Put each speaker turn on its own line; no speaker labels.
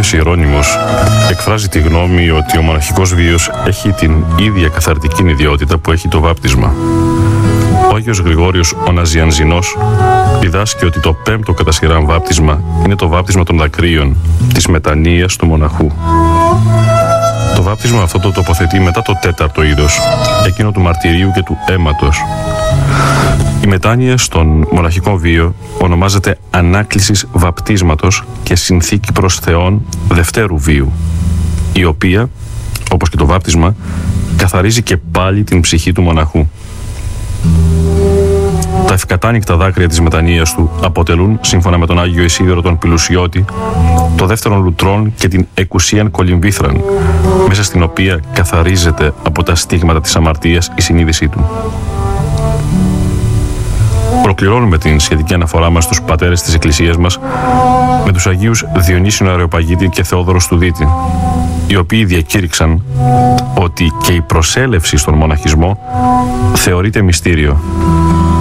Άγιος Ιερώνυμος εκφράζει τη γνώμη ότι ο μοναχικός βίος έχει την ίδια καθαρτική ιδιότητα που έχει το βάπτισμα. Ο Άγιος Γρηγόριος ο Ναζιανζινός διδάσκει ότι το πέμπτο κατά σειράν βάπτισμα είναι το βάπτισμα των δακρύων, της μετανοίας του μοναχού. Το βάπτισμα αυτό το τοποθετεί μετά το τέταρτο είδος, εκείνο του μαρτυρίου και του αίματος. Η μετάνοια στον μοναχικό βίο ονομάζεται ανάκλησης βαπτίσματος και συνθήκη προς Θεόν δευτέρου βίου, η οποία, όπως και το βάπτισμα, καθαρίζει και πάλι την ψυχή του μοναχού. Τα ευκατάνικτα δάκρυα της μετανοίας του αποτελούν, σύμφωνα με τον Άγιο Ισίδωρο τον Πηλουσιώτη, το δεύτερον λουτρόν και την εκουσίαν κολυμβήθραν, μέσα στην οποία καθαρίζεται από τα στίγματα της αμαρτίας η συνείδησή του. Ολοκληρώνουμε την σχετική αναφορά μας στους πατέρες της Εκκλησίας μας με τους Αγίους Διονύσιο Αρεοπαγίτη και Θεόδωρο Στουδίτη, οι οποίοι διακήρυξαν ότι και η προσέλευση στον μοναχισμό θεωρείται μυστήριο